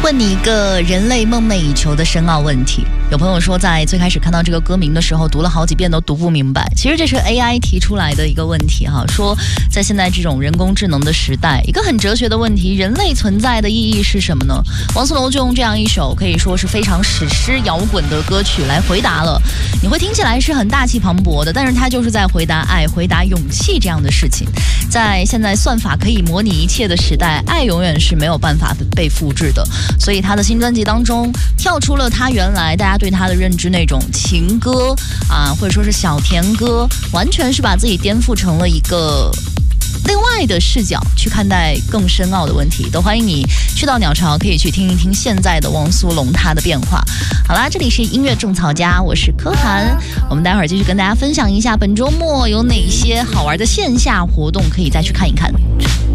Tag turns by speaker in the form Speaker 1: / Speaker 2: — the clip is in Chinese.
Speaker 1: 问你一个人类梦寐以求的深奥问题。有朋友说，在最开始看到这个歌名的时候，读了好几遍都读不明白。其实这是 AI 提出来的一个问题哈，说在现在这种人工智能的时代，一个很哲学的问题：人类存在的意义是什么呢？王思龙就用这样一首可以说是非常史诗摇滚的歌曲来回答了。你会听起来是很大气磅礴的，但是他就是在回答爱、回答勇气这样的事情。在现在算法可以模拟一切的时代，爱永远是没有办法被复制的。所以他的新专辑当中跳出了他原来大家对他的认知那种情歌啊，或者说是小甜歌，完全是把自己颠覆成了一个另外的视角去看待更深奥的问题。都欢迎你去到鸟巢，可以去听一听现在的汪苏泷他的变化。好啦，这里是音乐种草家，我是柯涵，我们待会儿继续跟大家分享一下本周末有哪些好玩的线下活动可以再去看一看。